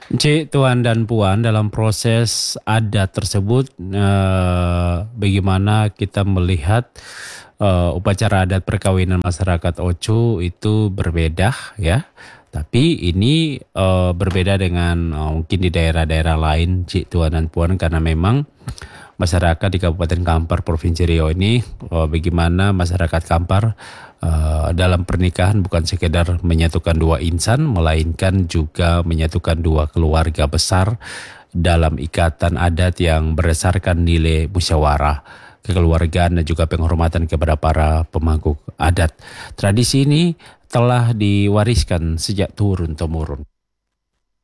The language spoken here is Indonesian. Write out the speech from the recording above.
Cik, Tuan dan Puan, dalam proses adat tersebut, bagaimana kita melihat upacara adat perkawinan masyarakat Ocho itu berbeda ya. Tapi ini berbeda dengan mungkin di daerah-daerah lain, Cik, Tuan dan Puan, karena memang masyarakat di Kabupaten Kampar, Provinsi Riau ini, bagaimana masyarakat Kampar dalam pernikahan bukan sekedar menyatukan dua insan, melainkan juga menyatukan dua keluarga besar dalam ikatan adat yang berdasarkan nilai musyawarah, kekeluargaan dan juga penghormatan kepada para pemangku adat. Tradisi ini telah diwariskan sejak turun-temurun.